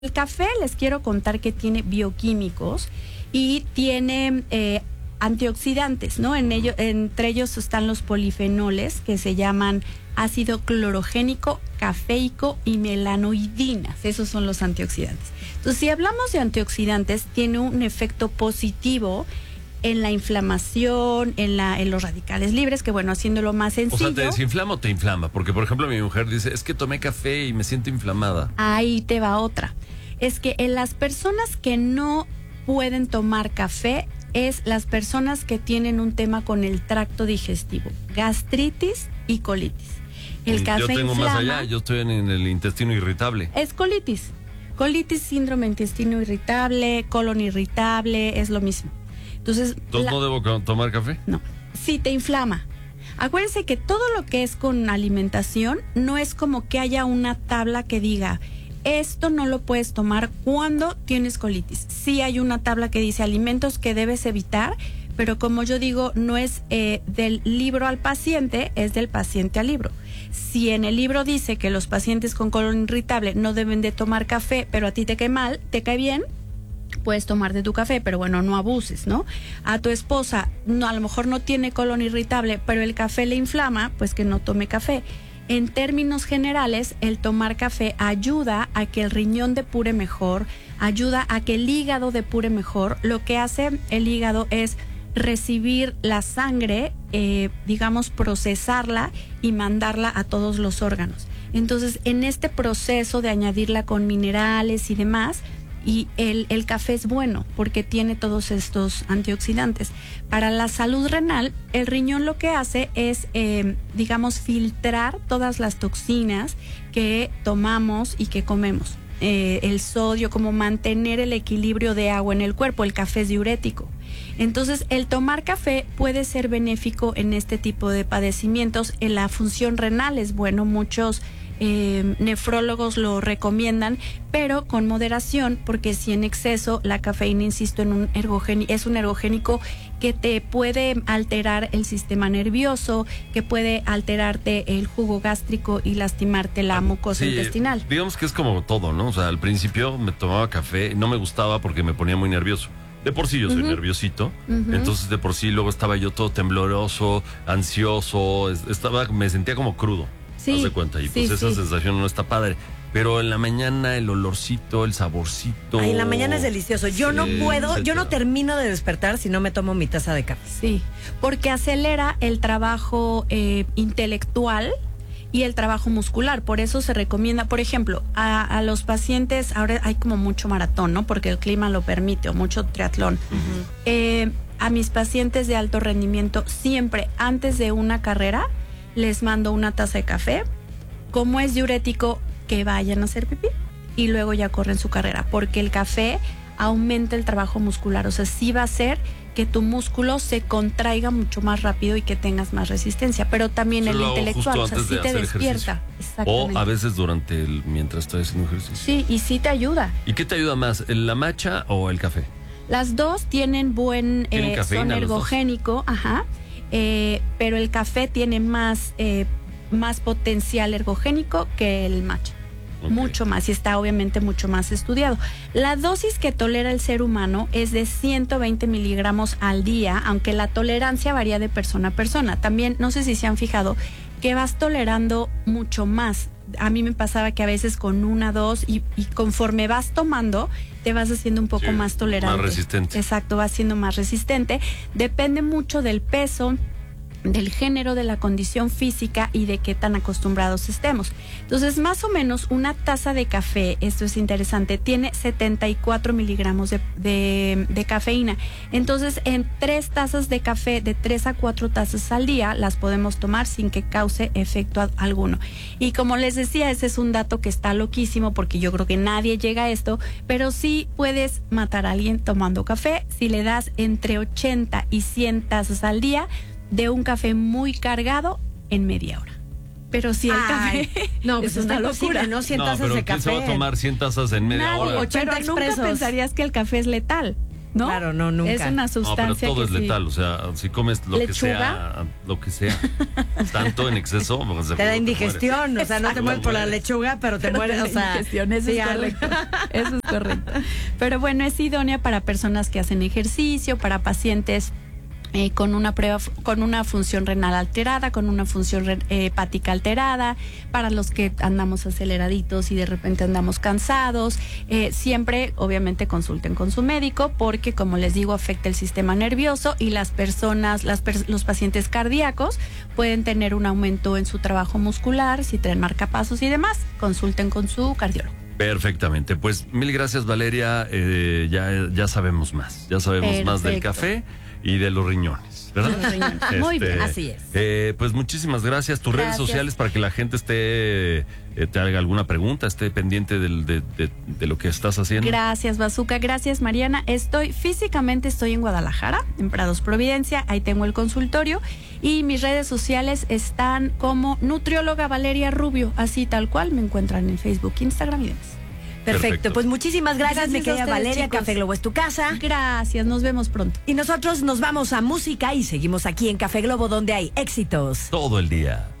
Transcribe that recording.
El café les quiero contar que tiene bioquímicos y tiene antioxidantes, ¿no? Entre ellos están los polifenoles que se llaman ácido clorogénico, cafeico y melanoidinas. Esos son los antioxidantes. Entonces, si hablamos de antioxidantes, tiene un efecto positivo en la inflamación, en los radicales libres, que bueno, haciéndolo más sencillo. O sea, ¿te desinflama o te inflama? Porque, por ejemplo, mi mujer dice, es que tomé café y me siento inflamada. Ahí te va otra. Es que en las personas que no pueden tomar café, es las personas que tienen un tema con el tracto digestivo, gastritis y colitis. El café yo tengo inflama, más allá, yo estoy en el intestino irritable. Es colitis. Colitis, síndrome intestino irritable, colon irritable, es lo mismo. Entonces ¿no debo tomar café? No, sí te inflama. Acuérdense que todo lo que es con alimentación no es como que haya una tabla que diga esto no lo puedes tomar cuando tienes colitis. Sí hay una tabla que dice alimentos que debes evitar, pero como yo digo, no es del libro al paciente, es del paciente al libro. Si en el libro dice que los pacientes con colon irritable no deben de tomar café, pero a ti te cae bien, puedes tomar de tu café, pero bueno, no abuses, ¿no? A tu esposa, no, a lo mejor no tiene colon irritable, pero el café le inflama, pues que no tome café. En términos generales, el tomar café ayuda a que el riñón depure mejor, ayuda a que el hígado depure mejor. Lo que hace el hígado es recibir la sangre, digamos, procesarla y mandarla a todos los órganos. Entonces, en este proceso de añadirla con minerales y demás, y el café es bueno porque tiene todos estos antioxidantes. Para la salud renal, el riñón lo que hace es, digamos, filtrar todas las toxinas que tomamos y que comemos. El sodio, como mantener el equilibrio de agua en el cuerpo. El café es diurético. Entonces, el tomar café puede ser benéfico en este tipo de padecimientos. En la función renal es bueno, muchos nefrólogos lo recomiendan, pero con moderación, porque si en exceso la cafeína, insisto, es un ergogénico que te puede alterar el sistema nervioso, que puede alterarte el jugo gástrico y lastimarte la mucosa intestinal. Digamos que es como todo, ¿no? O sea, al principio me tomaba café, no me gustaba porque me ponía muy nervioso. De por sí yo soy nerviosito, entonces de por sí luego estaba yo todo tembloroso, ansioso, me sentía como crudo. Sí, haz de cuenta, y pues esa sensación no está padre. Pero en la mañana el olorcito, el saborcito. Ay, en la mañana es delicioso. Yo no puedo, yo no termino de despertar si no me tomo mi taza de café. Sí, porque acelera el trabajo intelectual y el trabajo muscular. Por eso se recomienda, por ejemplo, a los pacientes, ahora hay como mucho maratón, ¿no? Porque el clima lo permite, o mucho triatlón. A mis pacientes de alto rendimiento, siempre antes de una carrera, les mando una taza de café. Como es diurético, que vayan a hacer pipí y luego ya corren su carrera, porque el café aumenta el trabajo muscular. O sea, sí va a hacer que tu músculo se contraiga mucho más rápido y que tengas más resistencia, pero también el intelectual, o sea, sí te despierta. O a veces mientras estoy haciendo ejercicio. Sí, y sí te ayuda. ¿Y qué te ayuda más, la matcha o el café? Las dos tienen son ergogénico, pero el café tiene más potencial ergogénico que el matcha. Okay. Mucho más, y está obviamente mucho más estudiado. La dosis que tolera el ser humano es de 120 miligramos al día, aunque la tolerancia varía de persona a persona. También, no sé si se han fijado, que vas tolerando mucho más. A mí me pasaba que a veces con 1, 2 y conforme vas tomando, te vas haciendo un poco más tolerante. Más resistente. Exacto, vas siendo más resistente. Depende mucho del peso, del género, de la condición física y de qué tan acostumbrados estemos. Entonces, más o menos una taza de café, esto es interesante, tiene 74 miligramos de cafeína. Entonces, en 3 tazas de café, de 3 a 4 tazas al día, las podemos tomar sin que cause efecto alguno. Y como les decía, ese es un dato que está loquísimo, porque yo creo que nadie llega a esto, pero sí puedes matar a alguien tomando café si le das entre 80 y 100 tazas al día de un café muy cargado en media hora. Pero si el café no, pues es una locura, ¿no? 100 tazas de café. ¿Quién se va a tomar 100 tazas en media hora? 80 pero nunca pensarías que el café es letal. ¿no? Claro, no, nunca. Es una No, pero sustancia todo que es sí. letal, o sea, si comes ¿Lechuga? lo que sea, tanto en exceso, pues, Te da seguro indigestión, o sea, no te mueres por la lechuga, pero te mueres, o sea... Indigestión, eso sí, es algo. correcto. Eso es correcto. Pero bueno, es idónea para personas que hacen ejercicio, para pacientes con una función renal alterada, con una función hepática alterada, para los que andamos aceleraditos y de repente andamos cansados. Siempre, obviamente, consulten con su médico porque, como les digo, afecta el sistema nervioso y las personas, los pacientes cardíacos pueden tener un aumento en su trabajo muscular, si traen marcapasos y demás. Consulten con su cardiólogo. Perfectamente, pues mil gracias, Valeria. Ya sabemos más. Ya sabemos más del café y de los riñones, ¿verdad? Los riñones. Muy bien, así es. Pues muchísimas gracias. Tus redes sociales para que la gente te haga alguna pregunta, esté pendiente de lo que estás haciendo. Gracias, Bazooka. Gracias, Mariana. Físicamente estoy en Guadalajara, en Prados Providencia. Ahí tengo el consultorio. Y mis redes sociales están como Nutrióloga Valeria Rubio. Así tal cual me encuentran en Facebook, Instagram y demás. Perfecto, pues muchísimas gracias, mi querida ustedes, Valeria. chicos. Café Globo es tu casa. Gracias, nos vemos pronto. Y nosotros nos vamos a música y seguimos aquí en Café Globo, donde hay éxitos Todo el día.